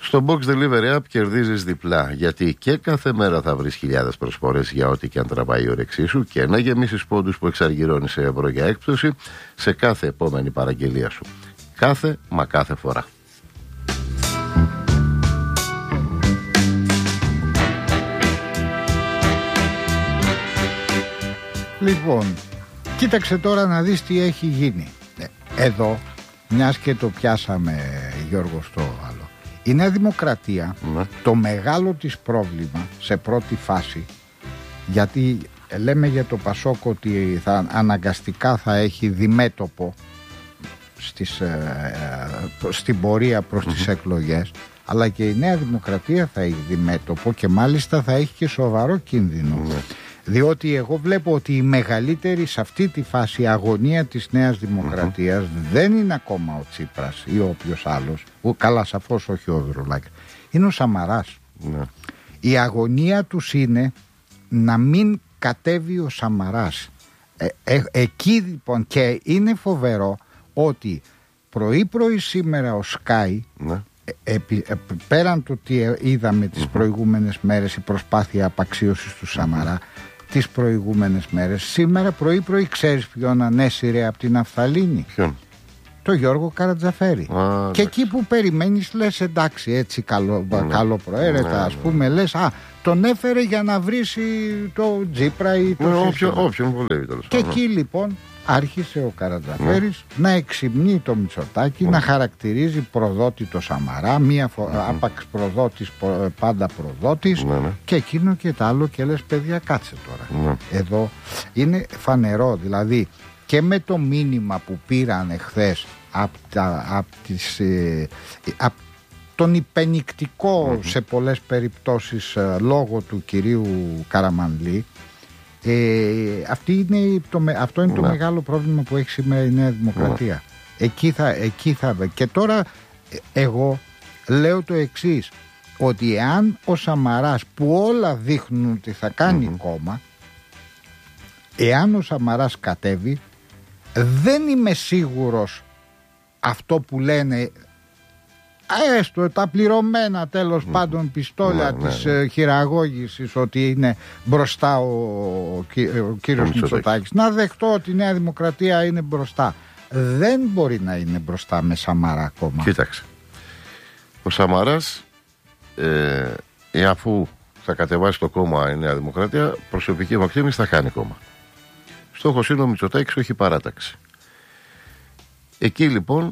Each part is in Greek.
Στο Box Delivery App κερδίζεις διπλά, γιατί και κάθε μέρα θα βρεις χιλιάδες προσφορές για ό,τι και αν τραβάει η όρεξή σου και να γεμίσεις πόντους που εξαργυρώνεις σε ευρώ για έκπτωση σε κάθε επόμενη παραγγελία σου. Κάθε φορά. Λοιπόν, κοίταξε τώρα να δεις τι έχει γίνει. Εδώ, μιας και το πιάσαμε, Γιώργο, στο άλλο, η Νέα Δημοκρατία, το μεγάλο της πρόβλημα σε πρώτη φάση, γιατί λέμε για το Πασόκ ότι αναγκαστικά θα έχει διμέτωπο στην πορεία προς τις εκλογές, αλλά και η Νέα Δημοκρατία θα έχει διμέτωπο και μάλιστα θα έχει και σοβαρό κίνδυνο. Διότι εγώ βλέπω ότι η μεγαλύτερη σε αυτή τη φάση αγωνία της Νέας Δημοκρατίας δεν είναι ακόμα ο Τσίπρας ή όποιος άλλος, καλά σαφώς όχι ο Δρουλάκης, είναι ο Σαμαράς. Η αγωνία τους είναι να μην κατέβει ο Σαμαράς. Εκεί λοιπόν, και είναι φοβερό ότι πρωί σήμερα ο Sky, πέραν του τι είδαμε τις προηγούμενες μέρες, η προσπάθεια απαξίωσης του Σαμαρά τις προηγούμενες μέρες, σήμερα πρωί ξέρεις ποιον ανέσυρε από την Αφθαλήνη? Ποιον? Το Γιώργο Καρατζαφέρη. Και εκεί που περιμένεις λες εντάξει, έτσι καλοπροαίρετα, ας πούμε, λες τον έφερε για να βρίσει το Τζίπρα ή το όποιον βολεύει τέλος. Και εκεί λοιπόν άρχισε ο Καρατζαφέρης να εξυμνεί το Μητσοτάκη, να χαρακτηρίζει προδότη το Σαμαρά, άπαξ προδότης, πάντα προδότης, και εκείνο και το άλλο, και λες παιδιά κάτσε τώρα. Εδώ είναι φανερό, δηλαδή και με το μήνυμα που πήραν εχθές από τον υπενικτικό σε πολλές περιπτώσεις λόγο του κυρίου Καραμανλή, αυτό είναι το μεγάλο πρόβλημα που έχει σήμερα η Νέα Δημοκρατία. Εκεί θα και τώρα εγώ λέω το εξής, ότι εάν ο Σαμαράς, που όλα δείχνουν ότι θα κάνει κόμμα, εάν ο Σαμαράς κατέβει, δεν είμαι σίγουρος αυτό που λένε έστω τα πληρωμένα τέλος πάντων πιστόλια της χειραγώγησης, ότι είναι μπροστά ο κύριος Μητσοτάκης. Να δεχτώ ότι η Νέα Δημοκρατία είναι μπροστά. Δεν μπορεί να είναι μπροστά με Σαμαρά ακόμα. Κοίταξε, ο Σαμαράς αφού θα κατεβάσει το κόμμα η Νέα Δημοκρατία, προσωπική μου εκτίμηση, θα κάνει κόμμα. Στόχος είναι ο Μητσοτάκης, όχι παράταξη. Εκεί λοιπόν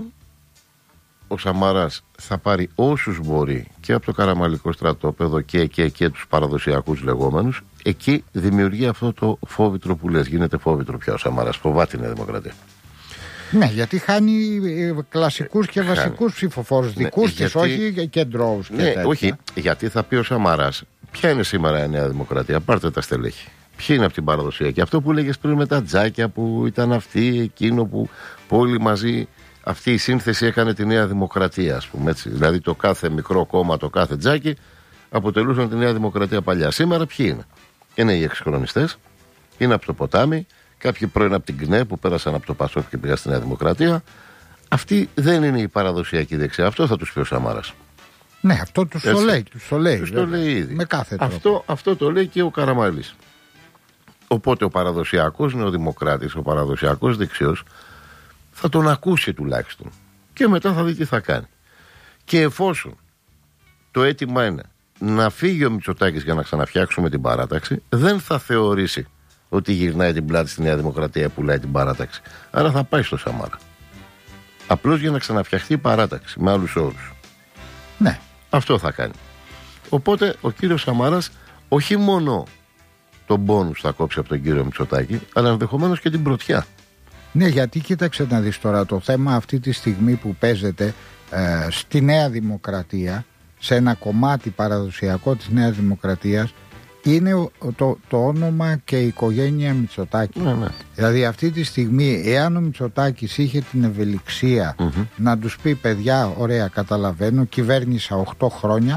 ο Σαμαράς θα πάρει όσους μπορεί και από το καραμαλικό στρατόπεδο και τους παραδοσιακούς λεγόμενους. Εκεί δημιουργεί αυτό το φόβητρο που λες. Γίνεται φόβητρο πια ο Σαμαράς. Φοβάται η Νέα Δημοκρατία. Ναι, γιατί χάνει κλασικούς και βασικούς ψηφοφόρους δικούς της, όχι κεντρώους και τέτοια. Όχι, γιατί θα πει ο Σαμαράς, ποια είναι σήμερα η Νέα Δημοκρατία? Πάρτε τα στελέχη. Ποιοι είναι από την παραδοσιακή? Αυτό που λέγες πριν με τα τζάκια που ήταν αυτή, εκείνο που όλοι μαζί. Αυτή η σύνθεση έκανε τη Νέα Δημοκρατία, ας πούμε έτσι. Δηλαδή το κάθε μικρό κόμμα, το κάθε τζάκι αποτελούσαν τη Νέα Δημοκρατία παλιά. Σήμερα ποιοι είναι? Είναι οι εξχρονιστές, είναι από το ποτάμι, κάποιοι πρώην από την ΚΝΕ που πέρασαν από το Πασόκ και πήγαν στη Νέα Δημοκρατία. Αυτοί δεν είναι η παραδοσιακή δεξιά. Αυτό θα τους πει ο Σαμάρας. Ναι, αυτό τους το λέει. Τους το λέει ήδη. Με κάθε τρόπο. Αυτό το λέει και ο Καραμανλής. Οπότε ο παραδοσιακός νεοδημοκράτης, ο παραδοσιακός δεξιός, θα τον ακούσει τουλάχιστον και μετά θα δει τι θα κάνει. Και εφόσον το αίτημα είναι να φύγει ο Μητσοτάκης για να ξαναφτιάξουμε την παράταξη, δεν θα θεωρήσει ότι γυρνάει την πλάτη στη Νέα Δημοκρατία, πουλάει την παράταξη. Άρα θα πάει στο Σαμάρα. Απλώς για να ξαναφτιαχτεί η παράταξη με άλλους όρους. Ναι. Αυτό θα κάνει. Οπότε ο κύριος Σαμάρας όχι μόνο τον πόνους θα κόψει από τον κύριο Μητσοτάκη, αλλά ενδεχομένως και την πρωτιά. Ναι, γιατί κοίταξε να δεις τώρα το θέμα αυτή τη στιγμή που παίζεται στη Νέα Δημοκρατία, σε ένα κομμάτι παραδοσιακό της Νέας Δημοκρατίας, είναι το όνομα και η οικογένεια Μητσοτάκη. Ναι. Δηλαδή αυτή τη στιγμή, εάν ο Μητσοτάκης είχε την ευελιξία να τους πει παιδιά, ωραία, καταλαβαίνω, κυβέρνησα 8 χρόνια,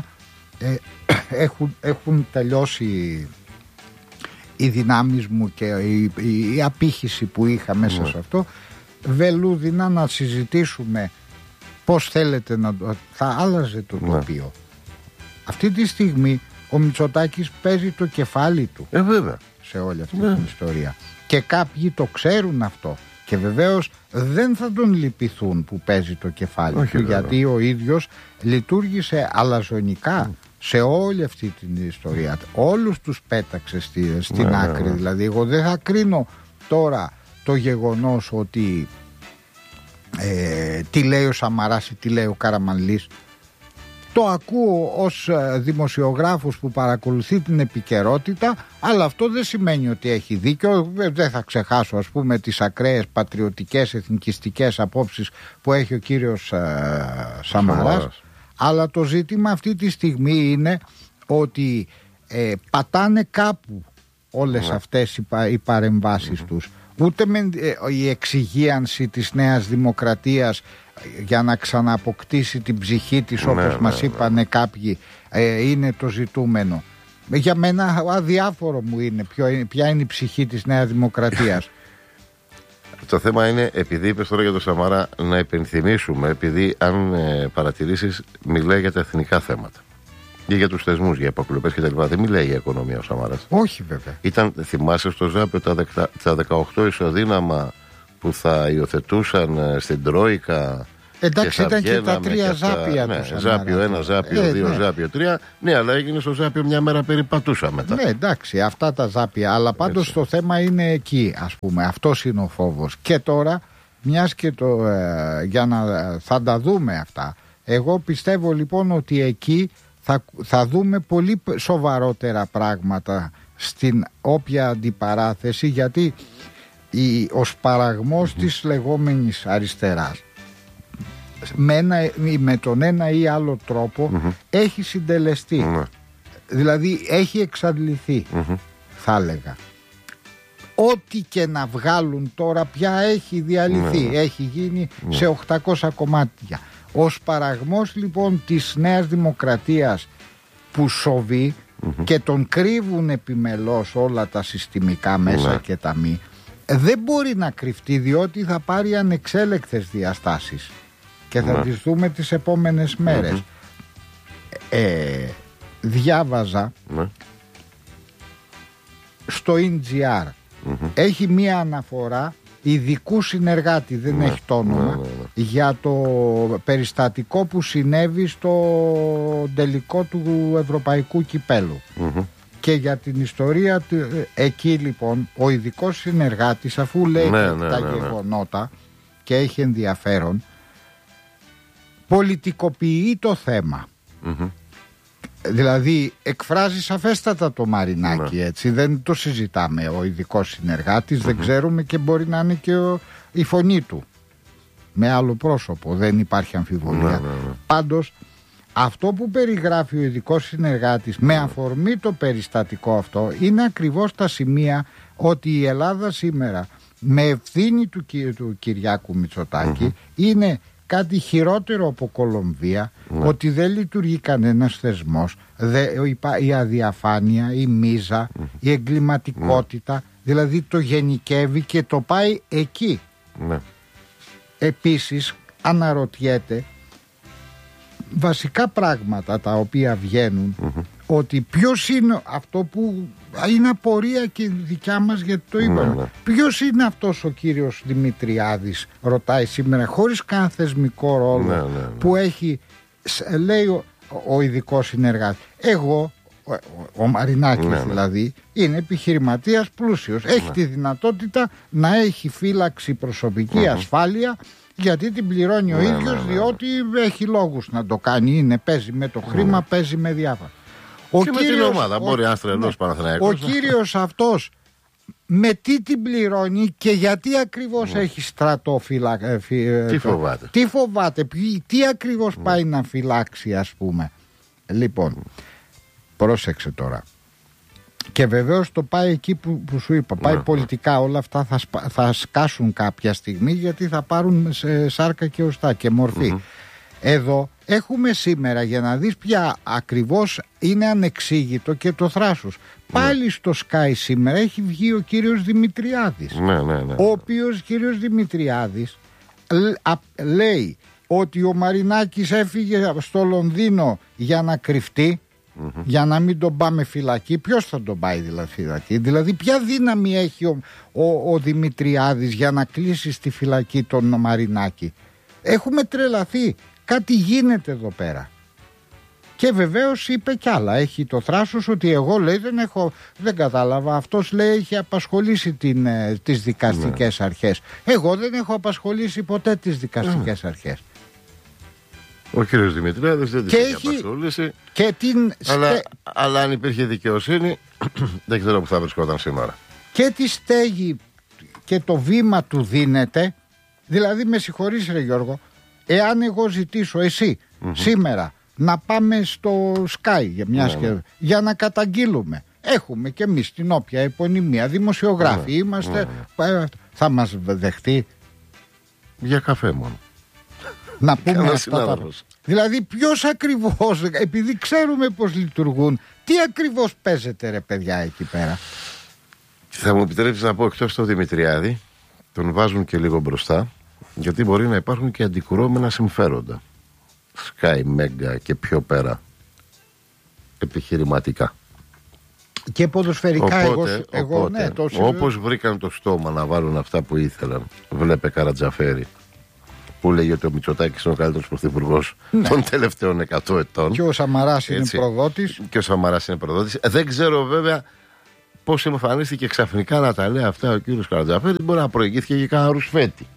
έχουν τελειώσει οι δυνάμεις μου και η απήχηση που είχα μέσα σε αυτό, βελούδινα να συζητήσουμε πώς θέλετε να το... θα άλλαζε το τοπίο. Αυτή τη στιγμή ο Μητσοτάκης παίζει το κεφάλι του βέβαια. σε όλη αυτή την ιστορία. Και κάποιοι το ξέρουν αυτό. Και βεβαίως δεν θα τον λυπηθούν που παίζει το κεφάλι του, γιατί ο ίδιος λειτουργήσε αλαζονικά σε όλη αυτή την ιστορία. Όλους τους πέταξε στην άκρη. Δηλαδή εγώ δεν θα κρίνω τώρα το γεγονός ότι τι λέει ο Σαμαράς ή τι λέει ο Καραμανλής. Το ακούω ως δημοσιογράφος που παρακολουθεί την επικαιρότητα, αλλά αυτό δεν σημαίνει ότι έχει δίκιο. Δεν θα ξεχάσω, ας πούμε, τις ακραίες πατριωτικές, εθνικιστικές απόψεις που έχει ο κύριος Σαμαράς. Αλλά το ζήτημα αυτή τη στιγμή είναι ότι πατάνε κάπου όλες αυτές οι παρεμβάσεις τους. Ούτε με η εξυγίανση της Νέας Δημοκρατίας για να ξανααποκτήσει την ψυχή της, όπως μας είπανε κάποιοι, είναι το ζητούμενο. Για μένα αδιάφορο μου είναι ποια είναι η ψυχή της Νέας Δημοκρατίας. Το θέμα είναι, επειδή είπες τώρα για τον Σαμαρά, να υπενθυμίσουμε, επειδή αν παρατηρήσεις μιλάει για τα εθνικά θέματα ή για τους θεσμούς, για υποκλοπές κτλ. Δεν μιλάει για οικονομία ο Σαμαράς. Όχι βέβαια. Θυμάσαι στο Ζάπιο τα 18 ισοδύναμα που θα υιοθετούσαν στην Τρόικα. Εντάξει, ήταν και τα 3 ζάπια του. Ζάπιο 1, Ζάπιο 2, Ζάπιο 3. Ναι, αλλά έγινε στο Ζάπιο μια μέρα περιπατούσα μετά. Ναι, εντάξει, αυτά τα ζάπια. Αλλά πάντως το θέμα είναι εκεί, ας πούμε. Αυτός είναι ο φόβος. Και τώρα, μιας και για να θα τα δούμε αυτά, εγώ πιστεύω λοιπόν ότι εκεί θα δούμε πολύ σοβαρότερα πράγματα στην όποια αντιπαράθεση, γιατί ο σπαραγμός της λεγόμενης αριστεράς με τον ένα ή άλλο τρόπο έχει συντελεστεί. Δηλαδή έχει εξαντληθεί, θα έλεγα. Ό,τι και να βγάλουν τώρα πια έχει διαλυθεί, έχει γίνει σε 800 κομμάτια. Ο σπαραγμός λοιπόν της Νέας Δημοκρατίας που σοβεί και τον κρύβουν επιμελώς όλα τα συστημικά μέσα και τα μη, δεν μπορεί να κρυφτεί, διότι θα πάρει ανεξέλεκτες διαστάσεις και θα τις δούμε τις επόμενες μέρες. Διάβαζα στο NGR έχει μία αναφορά ειδικού συνεργάτη, δεν έχει το όνομα, για το περιστατικό που συνέβη στο τελικό του Ευρωπαϊκού Κυπέλου. Και για την ιστορία εκεί λοιπόν ο ειδικός συνεργάτης, αφού λέει τα γεγονότα και έχει ενδιαφέρον, πολιτικοποιεί το θέμα. Δηλαδή εκφράζει σαφέστατα το Μαρινάκη, έτσι, δεν το συζητάμε. Ο ειδικός συνεργάτης δεν ξέρουμε, και μπορεί να είναι και η φωνή του με άλλο πρόσωπο, δεν υπάρχει αμφιβολία. Πάντως αυτό που περιγράφει ο ειδικός συνεργάτης με αφορμή το περιστατικό αυτό είναι ακριβώς τα σημεία ότι η Ελλάδα σήμερα με ευθύνη του Κυριάκου Μητσοτάκη είναι κάτι χειρότερο από Κολομβία, ότι δεν λειτουργεί κανένας θεσμός, η αδιαφάνεια, η μίζα, η εγκληματικότητα, δηλαδή το γενικεύει και το πάει εκεί. Επίσης αναρωτιέται βασικά πράγματα τα οποία βγαίνουν, ότι ποιος είναι αυτό που είναι απορία και δικιά μας, γιατί το είπαμε. Ποιος είναι αυτός ο κύριος Δημητριάδης, ρωτάει σήμερα, χωρίς καν θεσμικό ρόλο, που έχει, λέει ο ειδικός συνεργάτης. Εγώ, ο Μαρινάκης δηλαδή, είναι επιχειρηματίας πλούσιος, έχει τη δυνατότητα να έχει φύλαξη προσωπική, ασφάλεια, γιατί την πληρώνει ο ίδιος, διότι έχει λόγους να το κάνει. Παίζει με το χρήμα, παίζει με διάφορα. Και με την ομάδα μπορεί ένας τρελός Παναθηναϊκός. Ο κύριος αυτός με τι την πληρώνει και γιατί ακριβώς έχει στρατό τι φοβάται. Τι φοβάται, τι ακριβώς πάει να φυλάξει, ας πούμε. Λοιπόν, πρόσεξε τώρα. Και βεβαίως το πάει εκεί που σου είπα. Πάει πολιτικά. Όλα αυτά θα σκάσουν κάποια στιγμή, γιατί θα πάρουν σάρκα και οστά και μορφή. Εδώ έχουμε σήμερα, για να δεις πια ακριβώς είναι ανεξήγητο και το θράσος. Πάλι στο Sky σήμερα έχει βγει ο κύριος Δημητριάδης. Ο οποίος κύριος Δημητριάδης λέει ότι ο Μαρινάκης έφυγε στο Λονδίνο για να κρυφτεί, για να μην τον πάμε φυλακή. Ποιος θα τον πάει δηλαδή φυλακή? Δηλαδή ποια δύναμη έχει ο Δημητριάδης για να κλείσει στη φυλακή τον Μαρινάκη? Έχουμε τρελαθεί. Κάτι γίνεται εδώ πέρα. Και βεβαίως είπε κι άλλα. Έχει το θράσος ότι εγώ, λέει, δεν κατάλαβα. Αυτός, λέει, έχει απασχολήσει τις δικαστικές αρχές. Εγώ δεν έχω απασχολήσει ποτέ τις δικαστικές αρχές. Ο κύριος Δημητριάδης δεν την έχει απασχολήσει. Αλλά αν υπήρχε δικαιοσύνη, δεν ξέρω που θα βρισκόταν σήμερα. Και τη στέγη και το βήμα του δίνεται. Δηλαδή, με συγχωρείς, ρε Γιώργο, εάν εγώ ζητήσω εσύ σήμερα να πάμε στο Sky για να καταγγείλουμε. Έχουμε και εμείς την όποια επωνυμία, δημοσιογράφοι είμαστε, θα μας δεχτεί? Για καφέ μόνο. Να πούμε αυτά. Δηλαδή ποιος ακριβώς, επειδή ξέρουμε πως λειτουργούν, τι ακριβώς παίζεται, ρε παιδιά, εκεί πέρα? Θα μου επιτρέψεις να πω, εκτός το Δημητριάδη, τον βάζουν και λίγο μπροστά, γιατί μπορεί να υπάρχουν και αντικρουόμενα συμφέροντα. Sky, Mega και πιο πέρα επιχειρηματικά και ποδοσφαιρικά. Οπότε, όπως βρήκαν το στόμα να βάλουν αυτά που ήθελαν, βλέπε Καρατζαφέρη που λέγει ότι ο Μητσοτάκης είναι ο καλύτερος πρωθυπουργός των τελευταίων 100 ετών και ο Σαμαράς είναι προδότης. Δεν ξέρω βέβαια πώς εμφανίστηκε ξαφνικά να τα λέει αυτά ο κύριος Καρατζαφέρη. Μπορεί να προηγήθηκε και κανένα ρουσφέτη,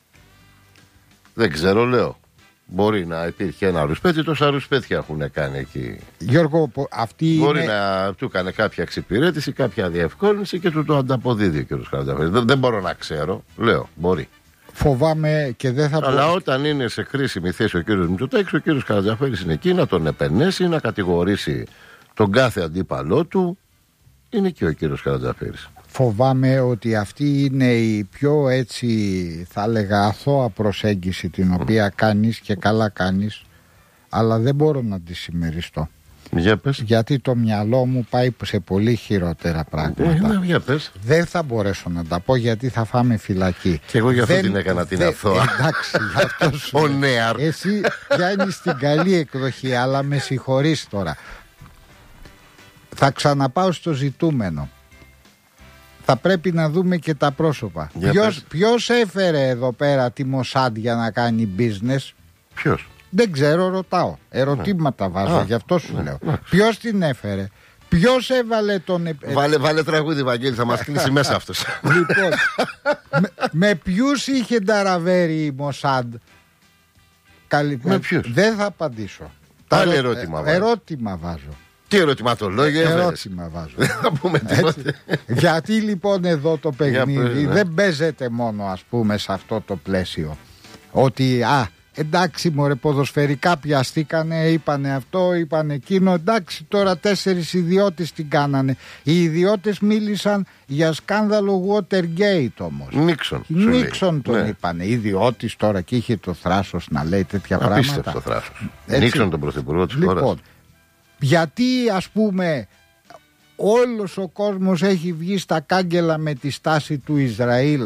δεν ξέρω, λέω. Μπορεί να υπήρχε ένα ρουσπέτη, τόσα ρουσπέτια έχουν κάνει εκεί. Γιώργο, μπορεί να του έκανε κάποια εξυπηρέτηση, κάποια διευκόλυνση και του το ανταποδίδει ο κ. Καρατζαφέρη. Δεν μπορώ να ξέρω, λέω, μπορεί. Φοβάμαι και δεν θα πω. Αλλά όταν είναι σε κρίσιμη θέση ο κ. Μητσοτάκης, ο κ. Καρατζαφέρης είναι εκεί να τον επενέσει, να κατηγορήσει τον κάθε αντίπαλό του. Είναι και ο κ. Καρατζαφέρης. Φοβάμαι ότι αυτή είναι η πιο, έτσι θα έλεγα, αθώα προσέγγιση την οποία κάνεις και καλά κάνεις, αλλά δεν μπορώ να τη συμμεριστώ. Για πες. Γιατί το μυαλό μου πάει σε πολύ χειρότερα πράγματα. Για πες. Δεν θα μπορέσω να τα πω γιατί θα φάμε φυλακή. Και εγώ γι' αυτό την έκανα την αθώα. Εντάξει, γι' αυτό σου ο Νέαρ. Εσύ πιάνεις την καλή εκδοχή, αλλά με συγχωρείς τώρα. Θα ξαναπάω στο ζητούμενο. Θα πρέπει να δούμε και τα πρόσωπα. Ποιος έφερε εδώ πέρα τη Μοσάντ για να κάνει business? Ποιος? Δεν ξέρω, ρωτάω. Ερωτήματα βάζω, γι' αυτό σου λέω. Ποιος την έφερε? Ποιος έβαλε τον... Βάλε τραγούδι, Βαγγέλη, θα μας κλείσει μέσα αυτός. Λοιπόν, με ποιους είχε νταραβέρει η Μοσάντ? Με ποιους? Δεν θα απαντήσω. Πάλι ερώτημα βάζω. Τι ερωτηματολόγια? Ερώτημα βάζω. Θα πούμε τίποτε. Γιατί λοιπόν εδώ το παιχνίδι δεν παίζεται μόνο, ας πούμε, σε αυτό το πλαίσιο. Ότι εντάξει μωρέ, ποδοσφαιρικά πιαστήκανε, είπανε αυτό, είπανε εκείνο. Εντάξει, τώρα 4 ιδιώτες την κάνανε. Οι ιδιώτες μίλησαν για σκάνδαλο Watergate όμως. Νίξον τον είπανε. Ιδιώτης τώρα, και είχε το θράσος να λέει τέτοια πράγματα. Απίστευτο θράσος. Νίξον τον πρωθυπουργό της χώρας. Γιατί, ας πούμε, όλος ο κόσμος έχει βγει στα κάγκελα με τη στάση του Ισραήλ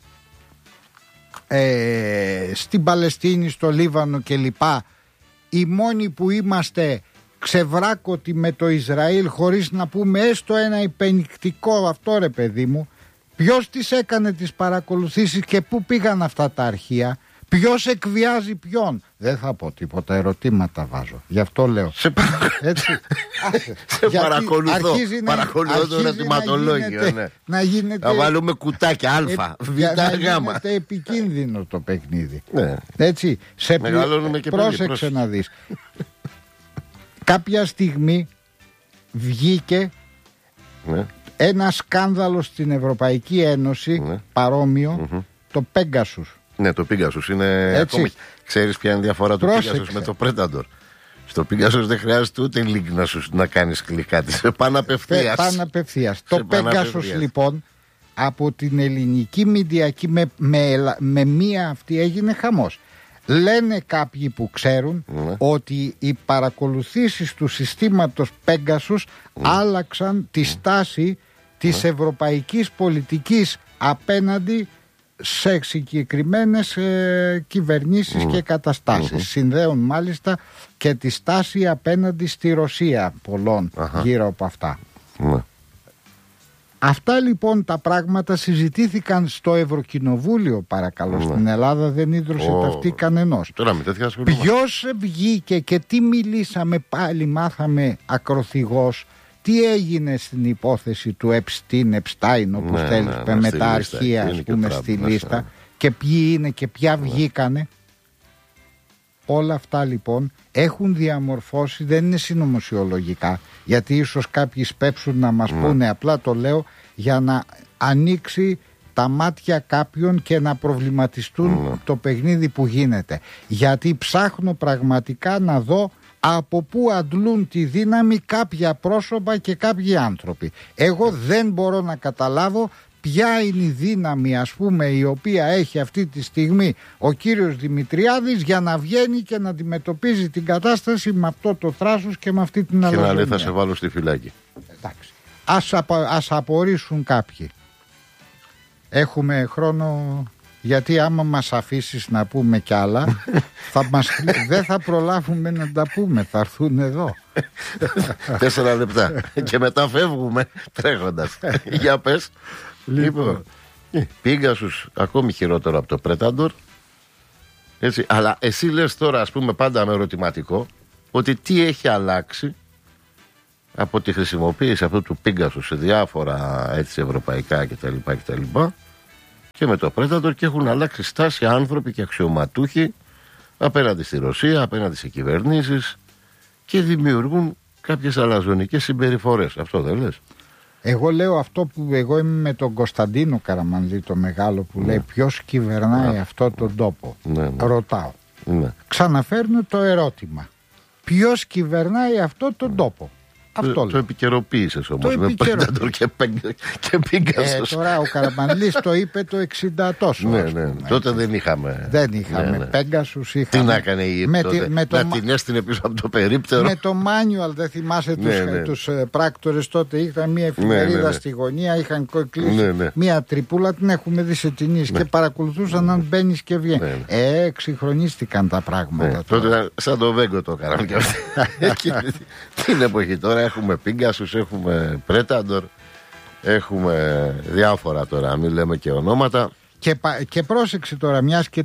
στην Παλαιστίνη, στο Λίβανο κλπ. Οι μόνοι που είμαστε ξεβράκωτοι με το Ισραήλ, χωρίς να πούμε έστω ένα υπενικτικό αυτό, ρε παιδί μου, ποιος τις έκανε τις παρακολουθήσεις και πού πήγαν αυτά τα αρχεία? Ποιος εκβιάζει ποιον? Δεν θα πω τίποτα, ερωτήματα βάζω. Γι' αυτό λέω. Έτσι. Σε παρακολουθώ. Παρακολουθώ το ερωτηματολόγιο. Να γίνεται. Να βάλουμε κουτάκια Α, Β, Γ. Να γίνεται επικίνδυνο το παιχνίδι. Ναι. Έτσι. Μεγαλώνουμε και πρόσεξε να δεις. Κάποια στιγμή βγήκε ένα σκάνδαλο στην Ευρωπαϊκή Ένωση παρόμοιο, το Pegasus. Ναι, το Pegasus είναι. Ακόμη, ξέρεις ποια είναι η διαφορά του Pegasus με το Predator? Στο Pegasus δεν χρειάζεται ούτε link να κάνεις κλικ, σε πάνε απευθείας. Το Pegasus λοιπόν από την ελληνική μηντιακή με μία αυτή έγινε χαμός. Λένε κάποιοι που ξέρουν ότι οι παρακολουθήσεις του συστήματος Pegasus άλλαξαν τη στάση της ευρωπαϊκής πολιτικής απέναντι σε συγκεκριμένες κυβερνήσεις και καταστάσεις. Συνδέουν μάλιστα και τη στάση απέναντι στη Ρωσία πολλών γύρω από αυτά. Αυτά λοιπόν τα πράγματα συζητήθηκαν στο Ευρωκοινοβούλιο, παρακαλώ. Στην Ελλάδα δεν ίδρωσε ταυτή κανενός. Ποιος βγήκε και τι μιλήσαμε πάλι, μάθαμε ακροθυγώς. Τι έγινε στην υπόθεση του Επστάιν, όπως θέλεις, με τα αρχεία, ας πούμε, στη λίστα, και ποιοι είναι και ποια βγήκανε. Όλα αυτά λοιπόν έχουν διαμορφώσει, δεν είναι συνωμοσιολογικά, γιατί ίσως κάποιοι σπέψουν να μας πούνε, απλά το λέω για να ανοίξει τα μάτια κάποιων και να προβληματιστούν το παιχνίδι που γίνεται. Γιατί ψάχνω πραγματικά να δω από πού αντλούν τη δύναμη κάποια πρόσωπα και κάποιοι άνθρωποι. Εγώ δεν μπορώ να καταλάβω ποια είναι η δύναμη, ας πούμε, η οποία έχει αυτή τη στιγμή ο κύριος Δημητριάδης για να βγαίνει και να αντιμετωπίζει την κατάσταση με αυτό το θράσος και με αυτή την αλαζονία. Και να λέει θα σε βάλω στη φυλάκη. Εντάξει. Ας απορρίσουν κάποιοι. Έχουμε χρόνο, γιατί άμα μας αφήσεις να πούμε κι άλλα δεν θα προλάβουμε να τα πούμε, θα έρθουν εδώ. 4 λεπτά και μετά φεύγουμε τρέχοντας. Για πες. Λοιπόν, Πίγκασους ακόμη χειρότερο από το Πρέταντορ. Έτσι, αλλά εσύ λες τώρα, ας πούμε, πάντα με ερωτηματικό, ότι τι έχει αλλάξει από τη χρησιμοποίηση αυτού του Πίγκασου σε διάφορα έτσι ευρωπαϊκά κτλ. Και με το Πρέταντορ, και έχουν αλλάξει στάση άνθρωποι και αξιωματούχοι απέναντι στη Ρωσία, απέναντι σε κυβερνήσεις, και δημιουργούν κάποιες αλαζονικές συμπεριφορές. Αυτό δεν λες? Εγώ λέω αυτό που εγώ είμαι με τον Κωνσταντίνο Καραμανλή, το μεγάλο, που λέει ποιος κυβερνάει αυτό τον τόπο. Ρωτάω. Ξαναφέρνω το ερώτημα. Ποιος κυβερνάει αυτό τον τόπο? Αυτό το επικαιροποίησες όμως με Πρέταντορ και Πίγκασος. Τώρα ο Καραμανλής το είπε το 60 τόσο. Τότε δεν είχαμε Πέγκασους. Τι να έκανε η να την έστεινε πίσω από το περίπτερο. Με το μάνιουαλ, δεν θυμάσαι τους πράκτορες τότε? Είχαν μια εφημερίδα στη γωνία, είχαν κλείσει μια τρυπούλα, την έχουμε δει σε ταινίες, και παρακολουθούσαν αν μπαίνεις και βγαίνεις. Εξυγχρονίστηκαν τα πράγματα. Τότε ήταν σαν το Βέγκο το έκαναν και αυτοί. Την εποχή τώρα έχουμε Πίγκασους, έχουμε Πρέταντορ, έχουμε διάφορα τώρα, μην λέμε και ονόματα. Και πρόσεξε τώρα, μιας και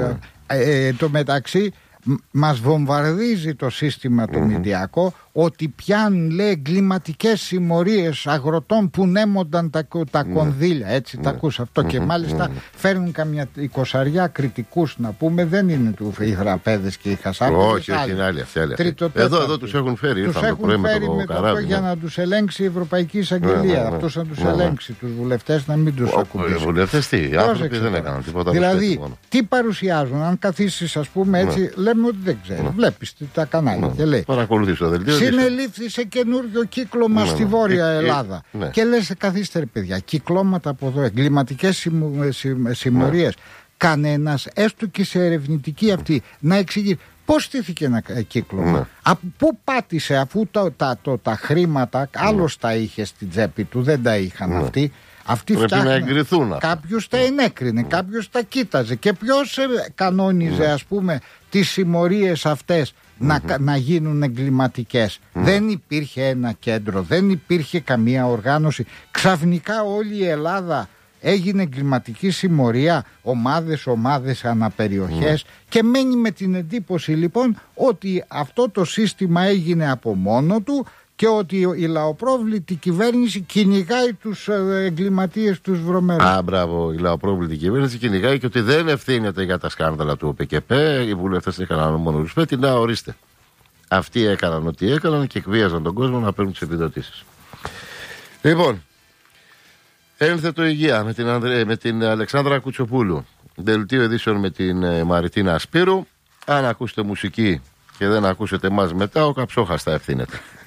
το μεταξύ μας βομβαρδίζει το σύστημα το μηντιακό, ότι πιάνουν, λέει, εγκληματικές συμμορίες αγροτών που νέμονταν τα κονδύλια, έτσι τα ακούς αυτό, και μάλιστα φέρνουν καμιά 20 κριτικούς, να πούμε, δεν είναι του οι θραπέδες και οι χασάπεδες. Όχι, είναι άλλοι αυτοί. Εδώ τους έχουν φέρει, τους έχουν φέρει με το καράβι, για να τους ελέγξει η Ευρωπαϊκή Εισαγγελία. Αυτός να τους ελέγξει, τους βουλευτές να μην τους ακουμπήσει. Οι βουλευτές τι, οι άνθρωποι δεν έκαναν τίποτα. Δηλαδή, τι παρουσιάζουν? Αν καθίσεις, ας πούμε, έτσι, λέμε ότι δεν ξέρει. Βλέπεις τα κανάλια και λέει συνελήφθη σε καινούριο κύκλωμα στη Βόρεια Ελλάδα. Και λες, καθίστε ρε παιδιά, κυκλώματα από εδώ, εγκληματικές συμμορίες. Κανένας, έστω και σε ερευνητική αυτή, να εξηγεί πώς στήθηκε ένα κύκλωμα. Από πού πάτησε, αφού τα χρήματα άλλος τα είχε στην τσέπη του, δεν τα είχαν αυτοί. Αυτοί πρέπει να εγκριθούν. Κάποιος τα ενέκρινε, κάποιος τα κοίταζε. Και ποιος κανόνιζε, ας πούμε, τις συμμορίες αυτές να γίνουν εγκληματικές? Δεν υπήρχε ένα κέντρο, δεν υπήρχε καμία οργάνωση. Ξαφνικά όλη η Ελλάδα έγινε εγκληματική συμμορία, ομάδες αναπεριοχές, και μένει με την εντύπωση λοιπόν ότι αυτό το σύστημα έγινε από μόνο του και ότι η λαοπρόβλητη κυβέρνηση κυνηγάει τους εγκληματίες, τους βρωμένους. Μπράβο, η λαοπρόβλητη κυβέρνηση κυνηγάει, και ότι δεν ευθύνεται για τα σκάνδαλα του ΟΠΚΠ. Οι βουλευτές έκαναν μόνο ρουσπέτη. Να, ορίστε. Αυτοί έκαναν ό,τι έκαναν και εκβίαζαν τον κόσμο να παίρνουν τις επιδοτήσεις. Λοιπόν, ένθετο υγεία με την Αλεξάνδρα Κουτσοπούλου. Δελτίο ειδήσεων με την Μαριτίνα Σπύρου. Αν ακούσετε μουσική και δεν ακούσετε εμάς μετά, ο Καψόχας θα ευθύνεται.